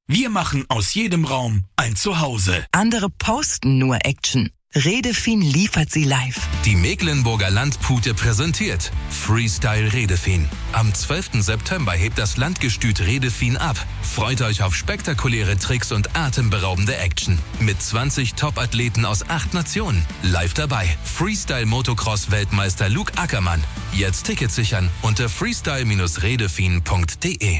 Wir machen aus jedem Raum ein Zuhause. Andere posten nur Action. Redefin liefert sie live. Die Mecklenburger Landpute präsentiert Freestyle Redefin. Am 12. September hebt das Landgestüt Redefin ab. Freut euch auf spektakuläre Tricks und atemberaubende Action. Mit 20 Top-Athleten aus 8 Nationen. Live dabei Freestyle-Motocross-Weltmeister Luke Ackermann. Jetzt Tickets sichern unter freestyle-redefin.de.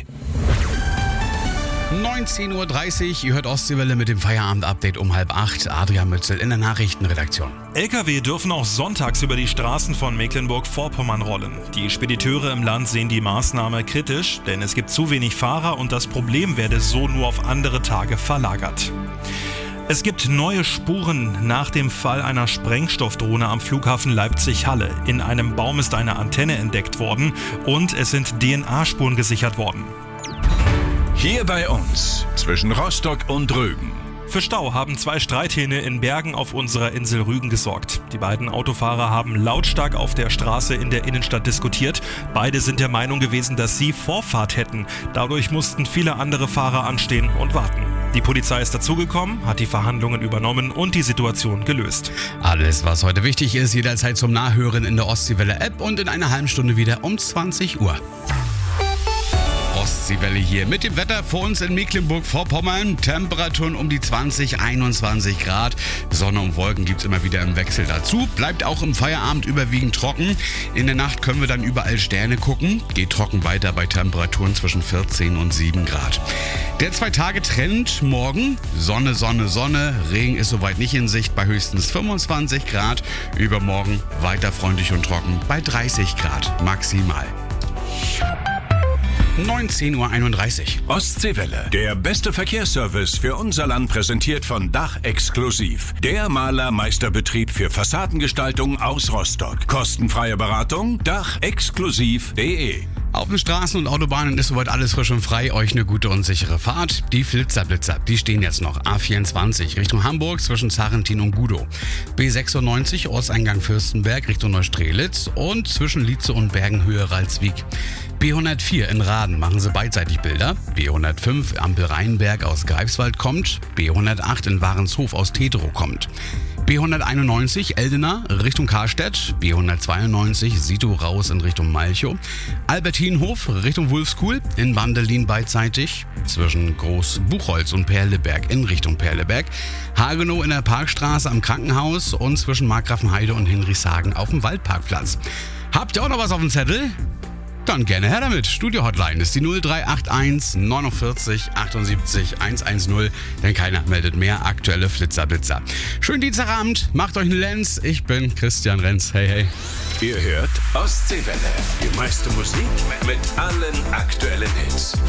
19:30 Uhr, ihr hört Ostseewelle mit dem Feierabend-Update um 7:30. Adrian Mützel in der Nachrichtenredaktion. Lkw dürfen auch sonntags über die Straßen von Mecklenburg-Vorpommern rollen. Die Spediteure im Land sehen die Maßnahme kritisch, denn es gibt zu wenig Fahrer und das Problem werde so nur auf andere Tage verlagert. Es gibt neue Spuren nach dem Fall einer Sprengstoffdrohne am Flughafen Leipzig-Halle. In einem Baum ist eine Antenne entdeckt worden und es sind DNA-Spuren gesichert worden. Hier bei uns, zwischen Rostock und Rügen. Für Stau haben 2 Streithähne in Bergen auf unserer Insel Rügen gesorgt. Die beiden Autofahrer haben lautstark auf der Straße in der Innenstadt diskutiert. Beide sind der Meinung gewesen, dass sie Vorfahrt hätten. Dadurch mussten viele andere Fahrer anstehen und warten. Die Polizei ist dazugekommen, hat die Verhandlungen übernommen und die Situation gelöst. Alles, was heute wichtig ist, jederzeit zum Nachhören in der Ostseewelle-App und in einer halben Stunde wieder um 20 Uhr. Ostseewelle hier mit dem Wetter vor uns in Mecklenburg-Vorpommern. Temperaturen um die 20, 21 Grad. Sonne und Wolken gibt es immer wieder im Wechsel dazu. Bleibt auch im Feierabend überwiegend trocken. In der Nacht können wir dann überall Sterne gucken. Geht trocken weiter bei Temperaturen zwischen 14 und 7 Grad. Der 2-Tage-Trend morgen. Sonne, Sonne, Sonne. Regen ist soweit nicht in Sicht bei höchstens 25 Grad. Übermorgen weiter freundlich und trocken bei 30 Grad maximal. 19:31 Uhr. Ostseewelle. Der beste Verkehrsservice für unser Land präsentiert von Dach Exklusiv. Der Malermeisterbetrieb für Fassadengestaltung aus Rostock. Kostenfreie Beratung dachexklusiv.de. Auf den Straßen und Autobahnen ist soweit alles frisch und frei. Euch eine gute und sichere Fahrt. Die Flitzer, die stehen jetzt noch. A24 Richtung Hamburg zwischen Sarrentin und Gudow. B96 Ortseingang Fürstenberg Richtung Neustrelitz und zwischen Lietze und Bergenhöhe Ralswiek. B104 in Raden machen sie beidseitig Bilder. B105 Ampel Rheinberg aus Greifswald kommt. B108 in Warenshof aus Tetero kommt. B191 Eldena Richtung Karstedt, B192 Sito raus in Richtung Malchow, Albertinhof Richtung Wulfskuhl, in Bandelin beidseitig, zwischen Groß-Buchholz und Perleberg in Richtung Perleberg, Hagenow in der Parkstraße am Krankenhaus und zwischen Markgrafenheide und Hinrichshagen auf dem Waldparkplatz. Habt ihr auch noch was auf dem Zettel? Dann gerne her damit. Studio-Hotline ist die 0381 49 78 110, denn keiner meldet mehr aktuelle Flitzer-Blitzer. Schönen Dienstagabend, macht euch einen Lenz. Ich bin Christian Renz. Hey, hey. Ihr hört Ostseewelle. Die meiste Musik mit allen aktuellen Hits.